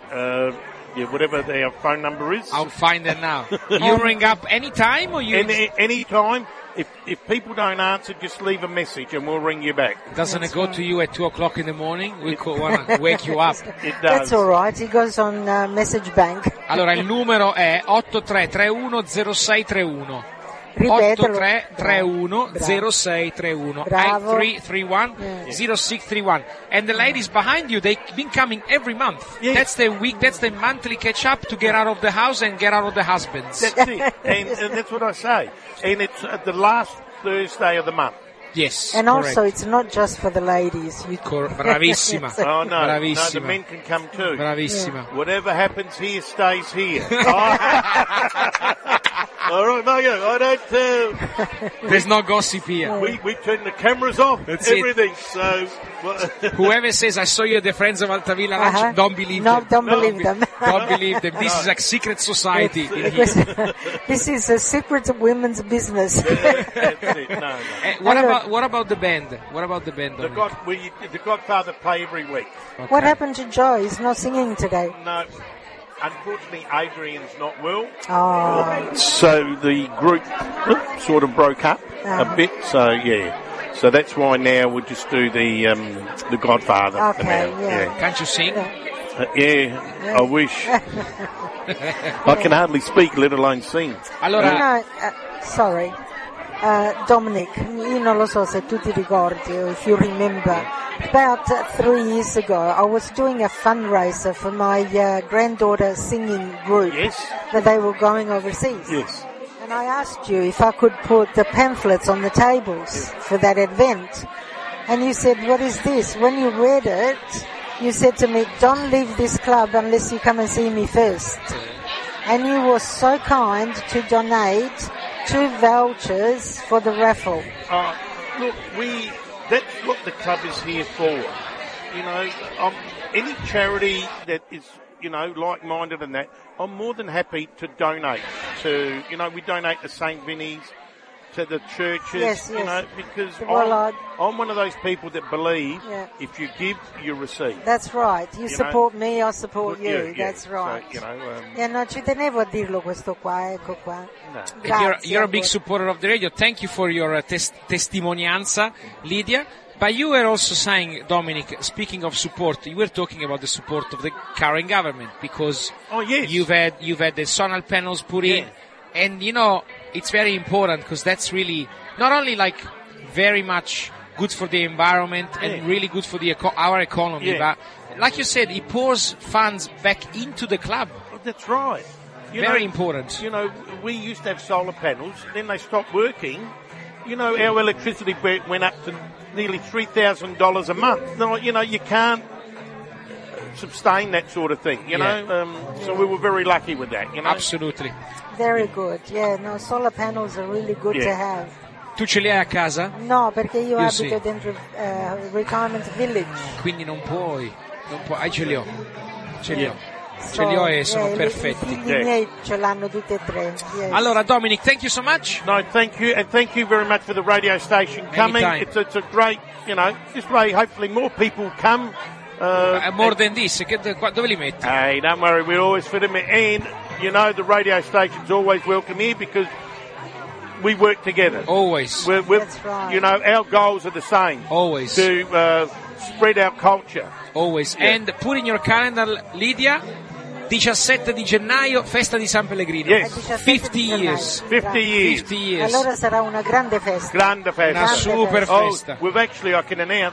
whatever their phone number is. I'll find it now. You ring up any time or you... Any time. If people don't answer, just leave a message and we'll ring you back. Doesn't it go to you at 2 o'clock in the morning? We want to wake you up. It does. That's all right. It goes on message bank. Allora, il numero è 83310631. Ripetelo. 83310631. Bravo. 83310631. And the ladies behind you, they've been coming every month. Yes. That's their week, that's their monthly catch up to get out of the house and get out of the husbands. That's it. And that's what I say. And it's the last Thursday of the month. Yes. And correct. also, it's not just for the ladies. Bravissima. Oh, no. Bravissima. No, the men can come too. Bravissima. Whatever happens here stays here. All right, Margo, I don't... There's no gossip here. We turn the cameras off, That's everything, so... Whoever says, I saw you at the Friends of Altavilla lunch, don't believe them. Don't believe them. Don't believe them. This is a secret society in here. This is a secret women's business. That's it, no. What about the band? What about the band? The Godfather play every week. Okay. What happened to Joe? He's not singing today. No. Unfortunately, Adrian's not well. Oh. So the group sort of broke up a bit. So yeah. So that's why now we'll just do the Godfather. Okay. Yeah. Can't you sing? Yeah. I wish. I can hardly speak, let alone sing. Allora. Sorry. Dominic, io non lo so se tu ti ricordi, if you remember, about 3 years ago, I was doing a fundraiser for my granddaughter's singing group. Yes. That they were going overseas. Yes. And I asked you if I could put the pamphlets on the tables for that event. And you said, what is this? When you read it, you said to me, don't leave this club unless you come and see me first. And you were so kind to donate 2 vouchers for the raffle. Look, that's what the club is here for. You know, any charity that is, you know, like-minded and that, I'm more than happy to donate to, you know, we donate to St. Vinny's, to the churches, yes. You know, because well, I'm one of those people that believe if you give, you receive. That's right. You support me, I support you. Yeah. That's right. So, you know, non ci tenevo a dirlo questo qua, ecco qua. No. You're a big supporter of the radio. Thank you for your testimonianza, Lydia. But you were also saying, Dominic, speaking of support, you were talking about the support of the current government because you've had the solar panels put in, and you know it's very important because that's really not only like very much good for the environment and really good for our economy, but like you said, it pours funds back into the club. Oh, that's right. Very important. You know, we used to have solar panels, then they stopped working. You know, our electricity bill went up to nearly $3,000 a month. No, you know, you can't sustain that sort of thing, you know. So we were very lucky with that, you know. Absolutely. Very good. Yeah, no, solar panels are really good to have. Tu ce li hai a casa? No, perché io abito dentro retirement village. Quindi non puoi. Ce li ho. Ce li ho e sono perfetti. I figli miei ce l'hanno tutti e 3. Yes. Allora, Dominic, thank you so much. No, thank you, and thank you very much for the radio station coming. It's a great, you know, this way hopefully more people come. More than this, dove li metti? Hey, don't worry, we always fit them in. And, you know, the radio station's always welcome here because we work together. Always. That's right. You know, our goals are the same. Always. To spread our culture. Always. Yeah. And put in your calendar, Lydia, 17 di gennaio, festa di San Pellegrino. Yes. 50 years. 50 years. 50 years. Allora sarà una grande festa. Grande festa. Una super festa. We've actually, I can announce,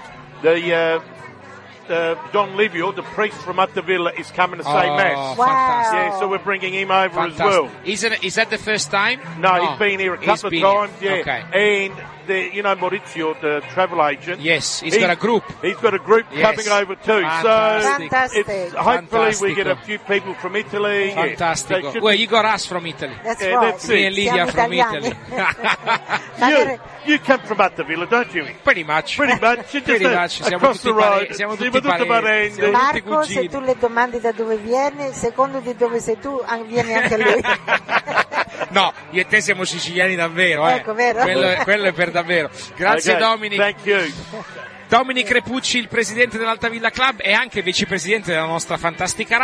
Don Livio, the priest from Altavilla, is coming to say Mass. Wow. Fantastic. Yeah, so we're bringing him over as well. Is that the first time? No, he's been here a couple of times, Okay. And, you know, Maurizio, the travel agent. Yes, he's got a group. He's got a group coming over too. Fantastic. So, hopefully we get a few people from Italy. Fantastic. Yeah. Well, you got us from Italy. That's right. That's Me and Lydia from Italiani. Italy. You come from Altavilla, don't you? Pretty much. Pretty much. Across the road. Siamo tutti parenti. Marco, se tu le domandi da dove viene, secondo di dove sei tu, viene anche lui. No, io e te siamo siciliani davvero, Ecco, vero? Quello è per davvero. Grazie, Okay. Dominic. Thank you. Dominic Repucci, il presidente dell'Altavilla Club e anche vicepresidente della nostra fantastica